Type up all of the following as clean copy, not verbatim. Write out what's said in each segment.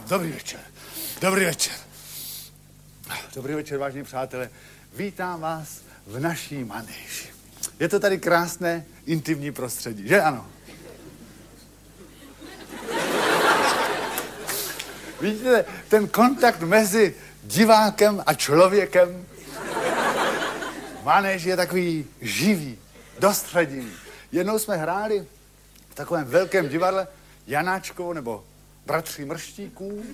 Dobrý večer. Dobrý večer. Dobrý večer, vážení přátelé. Vítám vás v naší manéži. Je to tady krásné, intimní prostředí, že ano? Vidíte, ten kontakt mezi divákem a člověkem v manéži je takový živý, dostředivý. Jednou jsme hráli v takovém velkém divadle Janáčkovo nebo Bratří Mrštíků.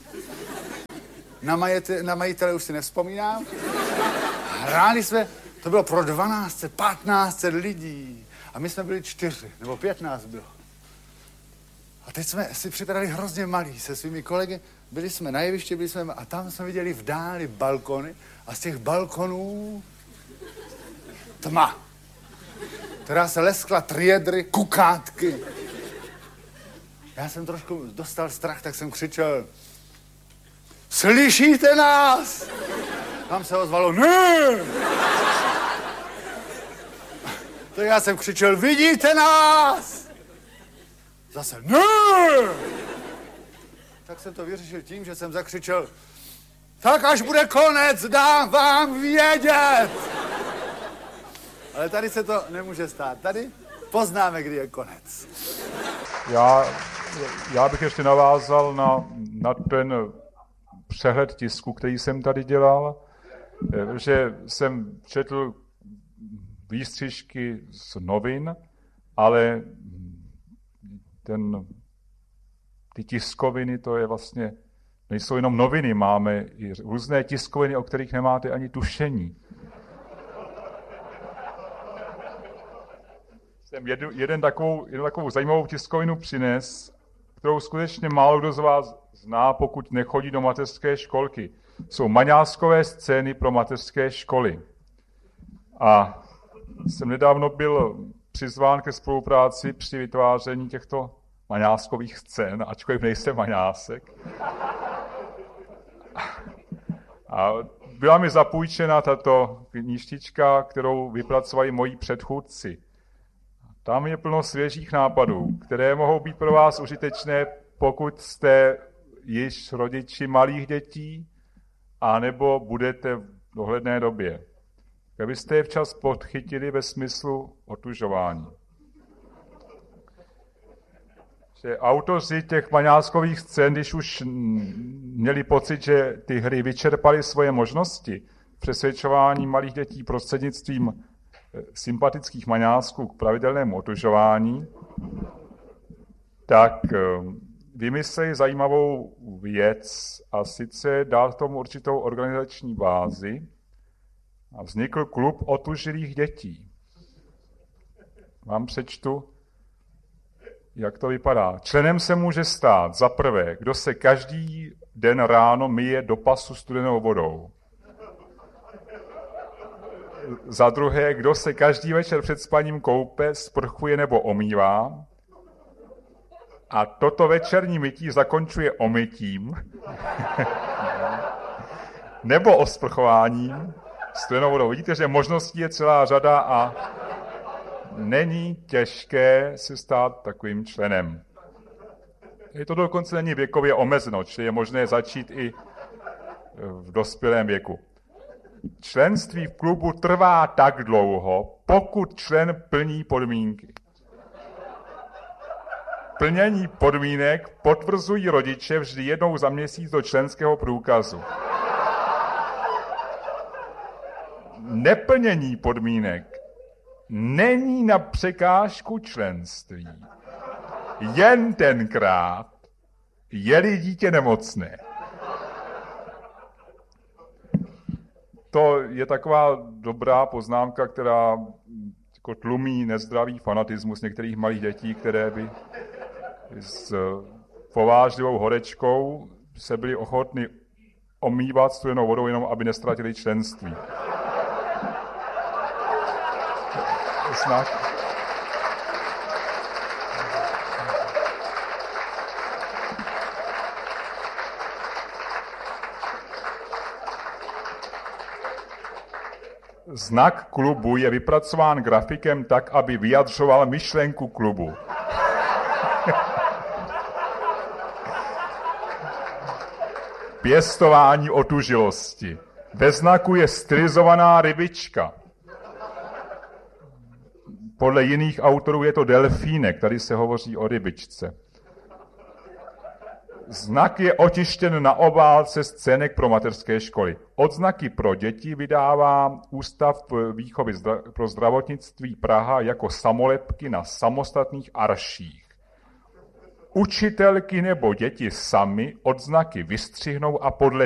Na majitele už si nevzpomínám. Hráli jsme, to bylo pro 1500 lidí. A my jsme byli 4, nebo 5 nás bylo. A teď jsme si připadali hrozně malí se svými kolegy. Byli jsme na jevišti, a tam jsme viděli v dáli balkony. A z těch balkonů tma, která se leskla triedry, kukátky. Já jsem trošku dostal strach, tak jsem křičel: Slyšíte nás? Tam se ozvalo: Ne! Tak já jsem křičel: Vidíte nás? Zase: Ne! Tak jsem to vyřešil tím, že jsem zakřičel: Tak až bude konec, dám vám vědět! Ale tady se to nemůže stát. Tady poznáme, kdy je konec. Já bych ještě navázal na ten přehled tisku, který jsem tady dělal, že jsem četl výstřižky z novin, ale ty tiskoviny, to je vlastně, nejsou jenom noviny, máme i různé tiskoviny, o kterých nemáte ani tušení. Jsem jeden takovou zajímavou tiskovinu přines, kterou skutečně málo kdo z vás zná, pokud nechodí do mateřské školky. Jsou maňáskové scény pro mateřské školy. A jsem nedávno byl přizván ke spolupráci při vytváření těchto maňáskových scén, ačkoliv nejsem maňásek. A byla mi zapůjčena tato knížtička, kterou vypracovali moji předchůdci. Tam je plno svěžích nápadů, které mohou být pro vás užitečné, pokud jste již rodiči malých dětí, anebo budete v dohledné době. Abyste je včas podchytili ve smyslu otužování. Že autoři těch maňáskových scén, když už měli pocit, že ty hry vyčerpaly svoje možnosti přesvědčování malých dětí prostřednictvím sympatických maňásků k pravidelnému otužování, tak vymysleli zajímavou věc, a sice dát tomu určitou organizační bázi, a vznikl klub otužilých dětí. Vám přečtu, jak to vypadá. Členem se může stát za prvé, kdo se každý den ráno myje do pasu studenou vodou. Za druhé, kdo se každý večer před spaním koupe, sprchuje nebo omývá. A toto večerní mytí zakončuje omytím nebo osprchováním studenou vodou. Vidíte, že možností je celá řada a není těžké se stát takovým členem. Je to dokonce není věkově omezeno, čili je možné začít i v dospělém věku. Členství v klubu trvá tak dlouho, pokud člen plní podmínky. Plnění podmínek potvrzují rodiče vždy jednou za měsíc do členského průkazu. Neplnění podmínek není na překážku členství. Jen tenkrát, je-li dítě nemocné. To je taková dobrá poznámka, která jako tlumí nezdravý fanatismus některých malých dětí, které by s povážlivou horečkou se byli ochotni omývat studenou vodou, jenom aby nestratili členství. Znak klubu je vypracován grafikem tak, aby vyjadřoval myšlenku klubu. Pěstování otužilosti. Ve znaku je stylizovaná rybička. Podle jiných autorů je to delfínek, tady se hovoří o rybičce. Znak je otištěn na obálce scének pro mateřské školy. Odznaky pro děti vydává Ústav výchovy pro zdravotnictví Praha jako samolepky na samostatných arších. Učitelky nebo děti sami odznaky vystřihnou a podle